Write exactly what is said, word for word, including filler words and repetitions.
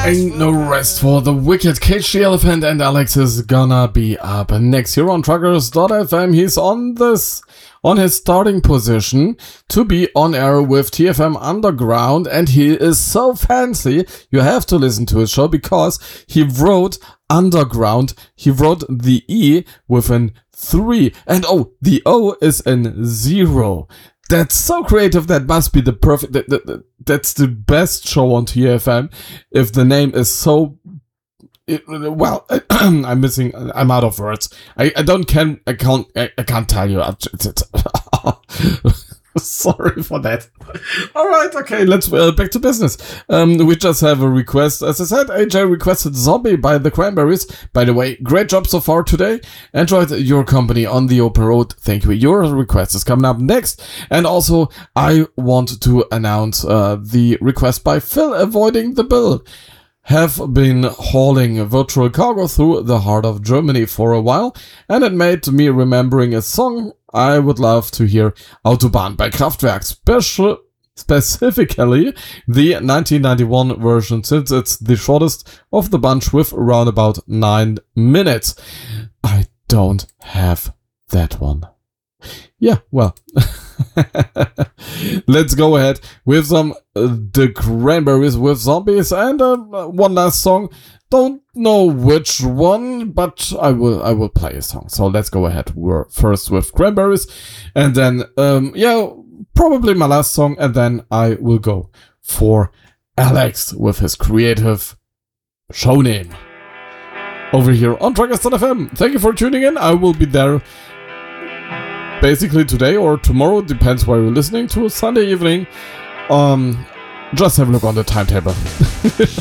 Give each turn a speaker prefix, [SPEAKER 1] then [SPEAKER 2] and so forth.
[SPEAKER 1] Ain't no rest for the wicked. Cage the Elephant and Alex is gonna be up next here on Truckers dot f m. He's on this on his starting position to be on air with T F M Underground, and he is so fancy. You have to listen to his show because he wrote Underground. He wrote the E with an three, and oh, the O is an zero. That's so creative. That must be the perfect, that, that, that's the best show on T F M. If the name is so, it, well, I'm missing, I'm out of words. I, I don't can, I can't, I, I can't tell you. Sorry for that. All right, okay, let's uh, back to business. Um, we just have a request. As I said, A J requested Zombie by the Cranberries. By the way, great job so far today. Enjoyed your company on the open road. Thank you. Your request is coming up next. And also, I want to announce uh, the request by Phil Avoiding the Bill. Have been hauling virtual cargo through the heart of Germany for a while, and it made me remembering a song I would love to hear, Autobahn by Kraftwerk, special, specifically the nineteen ninety-one version, since it's the shortest of the bunch with around about nine minutes. I don't have that one. Yeah, well, let's go ahead with some uh, the Cranberries with Zombies, and uh, one last song. Don't know which one, but I will I will play a song. So let's go ahead. We're first with Cranberries, and then um yeah, probably my last song, and then I will go for Alex with his creative show name over here on Truckers dot f m. Thank you for tuning in. I will be there basically today or tomorrow, depends where you're listening to, Sunday evening. Um, just have a look on the timetable.